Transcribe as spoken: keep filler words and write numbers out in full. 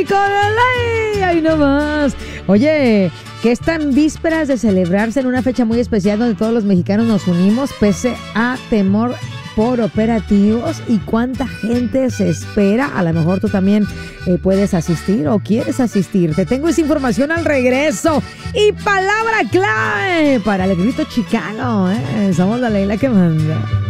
de ley. ¡Ay, no más! Oye, que están vísperas de celebrarse en una fecha muy especial donde todos los mexicanos nos unimos pese a temor por operativos. ¿Y cuánta gente se espera? A lo mejor tú también eh, puedes asistir o quieres asistir. Te tengo esa información al regreso. Y palabra clave para el grito chicano, ¿eh? Somos la ley la que manda.